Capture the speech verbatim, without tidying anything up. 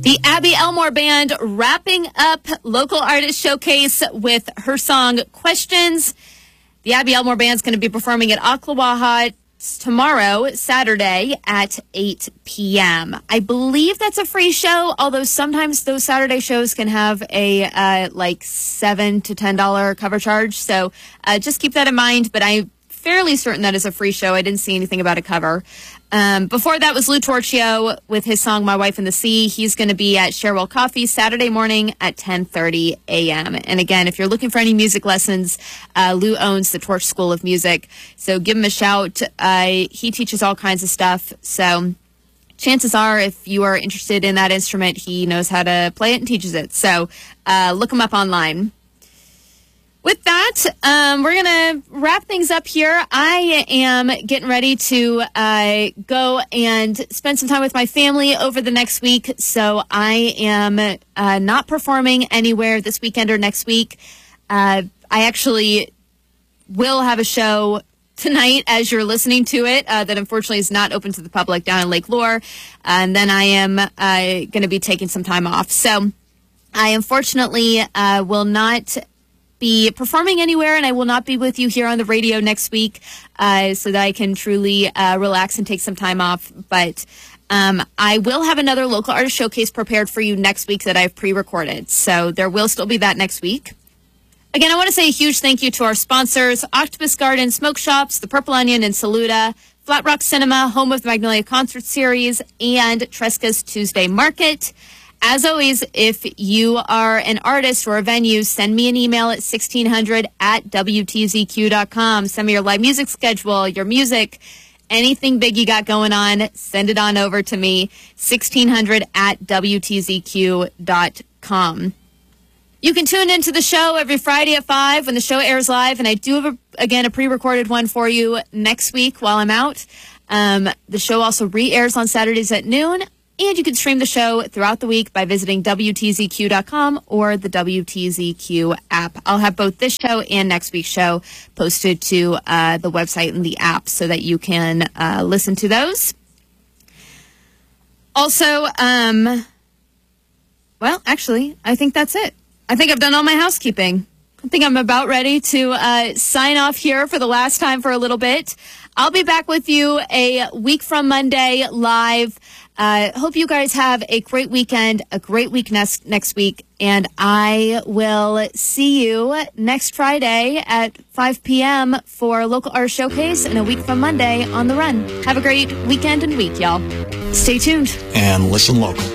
The Abby Elmore Band wrapping up Local Artist Showcase with her song Questions. The Abby Elmore Band is going to be performing at Ocklawaha tomorrow, Saturday, at eight p.m. I believe that's a free show, although sometimes those Saturday shows can have a uh, like seven to ten dollars cover charge. So uh, just keep that in mind, but I'm fairly certain that is a free show. I didn't see anything about a cover. Um, before that was Lou Torchio with his song My Wife in the Sea. He's going to be at Sherwell Coffee Saturday morning at ten thirty a.m. And again, if you're looking for any music lessons, uh, Lou owns the Torch School of Music. So give him a shout. Uh, he teaches all kinds of stuff. So chances are, if you are interested in that instrument, he knows how to play it and teaches it. So uh, look him up online. With that, um, we're going to wrap things up here. I am getting ready to uh, go and spend some time with my family over the next week. So I am uh, not performing anywhere this weekend or next week. Uh, I actually will have a show tonight as you're listening to it uh, that unfortunately is not open to the public down in Lake Lure. And then I am uh, going to be taking some time off. So I unfortunately uh, will not be performing anywhere, and I will not be with you here on the radio next week uh, so that I can truly uh, relax and take some time off. But um, I will have another Local Artist Showcase prepared for you next week that I've pre-recorded. So there will still be that next week. Again, I want to say a huge thank you to our sponsors, Octopus Garden Smoke Shops, The Purple Onion in Saluda, Flat Rock Cinema, home of the Magnolia Concert Series, and Tresca's Tuesday Market. As always, if you are an artist or a venue, send me an email at sixteen hundred at W T Z Q dot com. Send me your live music schedule, your music, anything big you got going on, send it on over to me, sixteen hundred at W T Z Q dot com. You can tune into the show every Friday at five when the show airs live, and I do have, a, again, a pre-recorded one for you next week while I'm out. Um, the show also re-airs on Saturdays at noon. And you can stream the show throughout the week by visiting W T Z Q dot com or the W T Z Q app. I'll have both this show and next week's show posted to uh, the website and the app so that you can uh, listen to those. Also, um, well, actually, I think that's it. I think I've done all my housekeeping. I think I'm about ready to uh, sign off here for the last time for a little bit. I'll be back with you a week from Monday live. Uh, hope you guys have a great weekend, a great week next next week, and I will see you next Friday at five p.m. for Local Art Showcase, and a week from Monday on The Run. Have a great weekend and week, y'all. Stay tuned. And listen local.